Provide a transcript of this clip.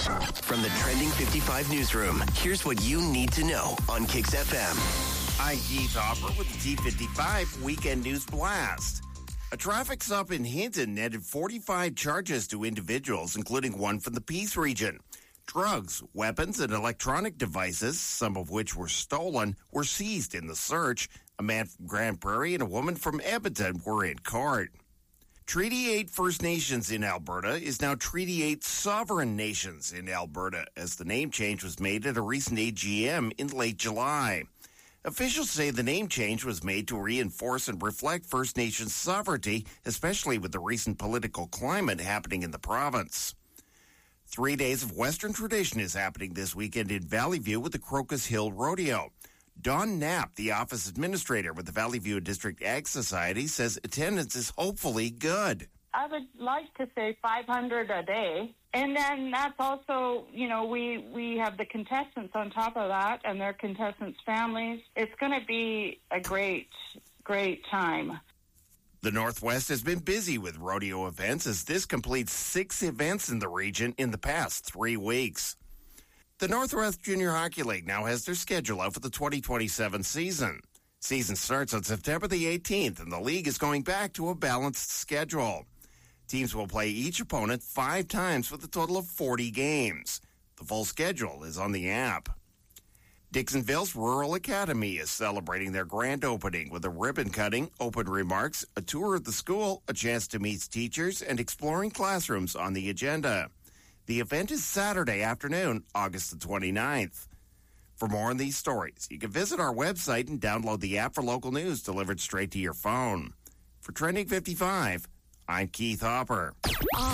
From the Trending 55 newsroom, here's what you need to know on Kix FM. I'm Keith Hopper with the T55 Weekend News Blast. A traffic stop in Hinton netted 45 charges to individuals, including one from the Peace region. Drugs, weapons, and electronic devices, some of which were stolen, were seized in the search. A man from Grand Prairie and a woman from Edmonton were in court. Treaty 8 First Nations in Alberta is now Treaty 8 Sovereign Nations in Alberta, as the name change was made at a recent AGM in late July. Officials say the name change was made to reinforce and reflect First Nations sovereignty, especially with the recent political climate happening in the province. 3 days of Western tradition is happening this weekend in Valley View with the Crocus Hill Rodeo. Don Knapp, the office administrator with the Valley View District Ag Society, says attendance is hopefully good. I would like to say 500 a day. And then that's also, we have the contestants on top of that and their contestants' families. It's going to be a great, great time. The Northwest has been busy with rodeo events as this completes 6 events in the region in the past 3 weeks. The Northwest Junior Hockey League now has their schedule out for the 2027 season. Season starts on September the 18th, and the league is going back to a balanced schedule. Teams will play each opponent 5 times with a total of 40 games. The full schedule is on the app. Dixonville's Rural Academy is celebrating their grand opening with a ribbon cutting, open remarks, a tour of the school, a chance to meet teachers, and exploring classrooms on the agenda. The event is Saturday afternoon, August the 29th. For more on these stories, you can visit our website and download the app for local news delivered straight to your phone. For Trending 55, I'm Keith Hopper.